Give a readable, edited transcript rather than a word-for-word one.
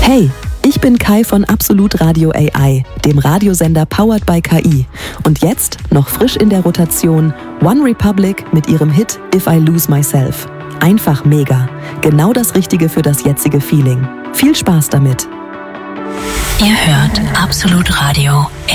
Hey, ich bin Kai von Absolut Radio AI, dem Radiosender powered by KI. Und jetzt, noch frisch in der Rotation, One Republic mit ihrem Hit If I Lose Myself. Einfach mega. Genau das Richtige für das jetzige Feeling. Viel Spaß damit. Ihr hört Absolut Radio